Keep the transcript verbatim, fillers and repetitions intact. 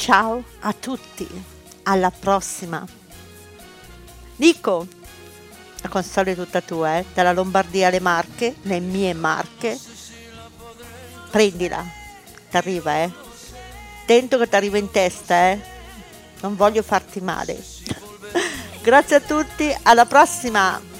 ciao a tutti, alla prossima. Nico, la console è tutta tua, eh? Dalla Lombardia alle Marche, le mie Marche, prendila, t'arriva, eh? Attento che t'arriva in testa, eh? Non voglio farti male. Grazie a tutti, alla prossima.